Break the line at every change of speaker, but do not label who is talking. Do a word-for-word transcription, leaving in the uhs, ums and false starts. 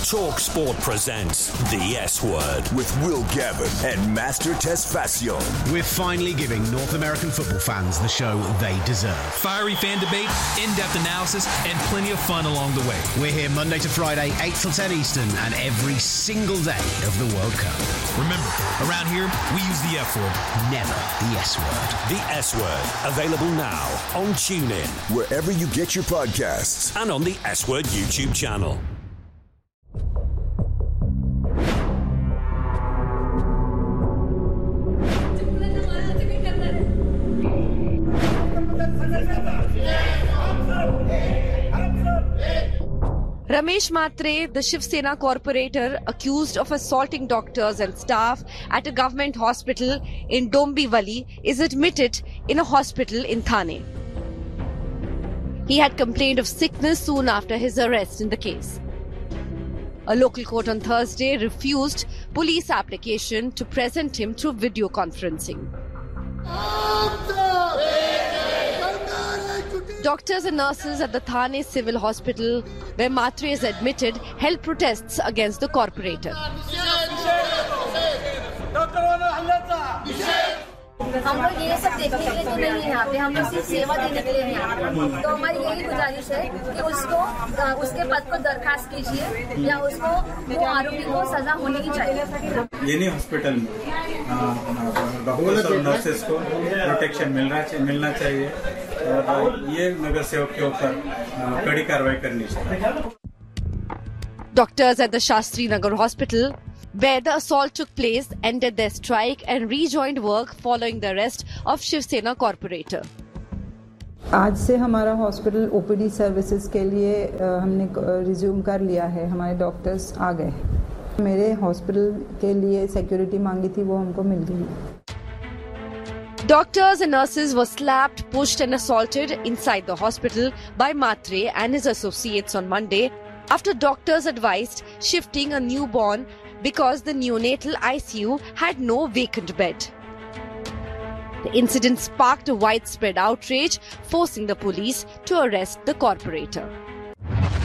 Talk Sport presents The S Word with Will Gavin and Master Tesfacion.
We're finally giving North American football fans the show they deserve.
Fiery fan debate, in-depth analysis, and plenty of fun along the way.
We're here Monday to Friday, eight till ten Eastern, and every single day of the World Cup.
Remember, around here, we use the F word.
Never the S word.
The S Word, available now on TuneIn, wherever you get your podcasts, and on the S Word YouTube channel.
Ramesh Matre, the Shiv Sena corporator accused of assaulting doctors and staff at a government hospital in Dombivli, is admitted in a hospital in Thane. He had complained of sickness soon after his arrest in the case. A local court on Thursday refused police application to present him through video conferencing. Doctors and nurses at the Thane Civil Hospital, where Matre is admitted, held protests against the corporator.
हम लोग ये सब देखने के लिए तो नहीं है यहाँ पे, हम लोग सिर्फ सेवा देने के लिए हैं यहाँ पे। तो हमारी यही गुजारिश है कि उसको उसके पद को दरखास्त कीजिए या उसको वो आरोपी को सजा होनी ही चाहिए।
ये नहीं हॉस्पिटल में डॉक्टर्स और नर्सेस को प्रोटेक्शन मिलना मिलना चाहिए और ये नगर सेवक के ऊपर कड़ी कार्रवाई करनी चाहिए।
Doctors at the Shastri Nagar Hospital, where the assault took place, ended their strike and rejoined work following the arrest of Shiv Sena corporator.
आज से हमारा हॉस्पिटल ओपीडी सर्विसेज के लिए हमने रिज्यूम कर लिया है, हमारे डॉक्टर्स आ गए। मेरे हॉस्पिटल के लिए सिक्योरिटी मांगी थी, वो हमको मिल गई।
Doctors and nurses were slapped, pushed and assaulted inside the hospital by Matre and his associates on Monday after doctors advised shifting a newborn because the neonatal I C U had no vacant bed. The incident sparked a widespread outrage, forcing the police to arrest the corporator.